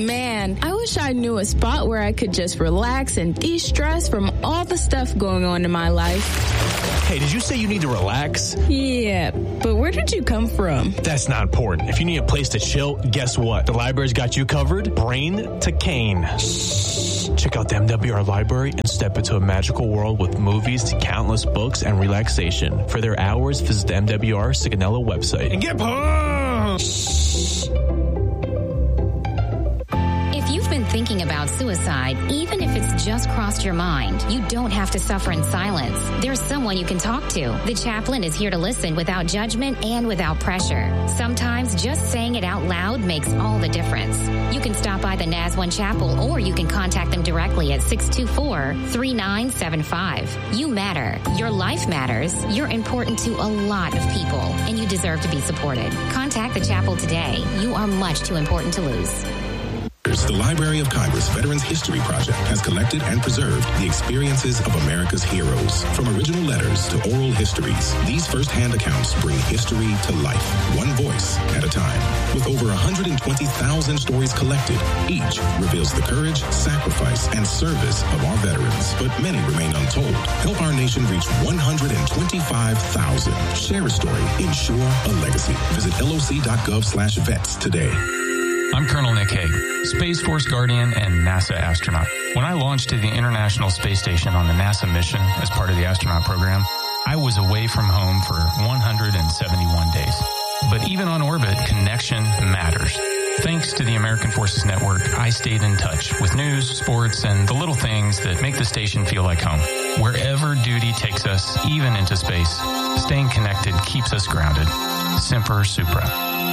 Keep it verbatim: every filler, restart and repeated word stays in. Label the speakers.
Speaker 1: Man, I wish I knew a spot where I could just relax and de-stress from all the stuff going on in my life.
Speaker 2: Hey, did you say you need to relax?
Speaker 1: Yeah, but where did you come from?
Speaker 2: That's not important. If you need a place to chill, guess what? The library's got you covered. Brain to cane. Shh. Check out the M W R Library and step into a magical world with movies, countless books, and relaxation. For their hours, visit the M W R Sigonella website. And get pumped!
Speaker 3: Shh. If you've been thinking about suicide, even if it's just crossed your mind, you don't have to suffer in silence. There's someone you can talk to. The chaplain is here to listen without judgment and without pressure. Sometimes just saying it out loud makes all the difference. You can stop by the N A S one Chapel, or you can contact them directly at six two four, three nine seven five. You matter. Your life matters. You're important to a lot of people, and you deserve to be supported. Contact the chapel today. You are much too important to lose.
Speaker 4: The Library of Congress Veterans History Project has collected and preserved the experiences of America's heroes. From original letters to oral histories, these first-hand accounts bring history to life, one voice at a time. With over one hundred twenty thousand stories collected, each reveals the courage, sacrifice, and service of our veterans, but many remain untold. Help our nation reach one hundred twenty-five thousand. Share a story. Ensure a legacy. Visit loc.gov slash vets today.
Speaker 5: I'm Colonel Nick Hague, Space Force Guardian and NASA astronaut. When I launched to the International Space Station on the NASA mission as part of the astronaut program, I was away from home for one hundred seventy-one days. But even on orbit, connection matters. Thanks to the American Forces Network, I stayed in touch with news, sports, and the little things that make the station feel like home. Wherever duty takes us, even into space, staying connected keeps us grounded. Semper Supra.